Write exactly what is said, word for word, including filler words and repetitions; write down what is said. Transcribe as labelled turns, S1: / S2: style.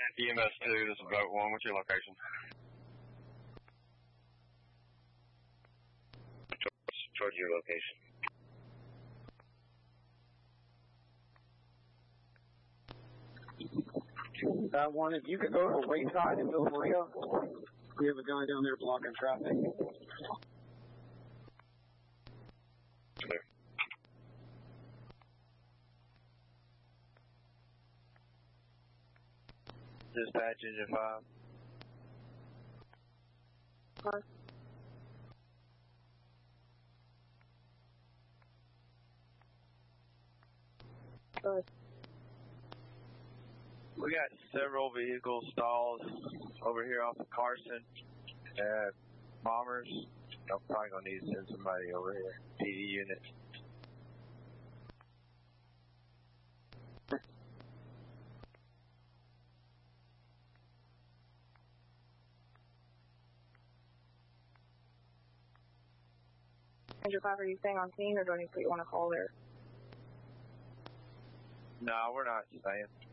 S1: E M S two, this is Boat one. What's your location?
S2: Towards your location.
S3: Uh, one, if you could go to Wayside in Villa Maria, we have a guy down there blocking traffic.
S2: Clear.
S4: Dispatch engine five.
S5: Five. Five.
S4: We got several vehicle stalls over here off of Carson at Bombers. I'm probably going to need to send somebody over here. P D unit.
S5: Ranger five, are you staying on scene or do I need to put you on a call there?
S4: No, we're not staying.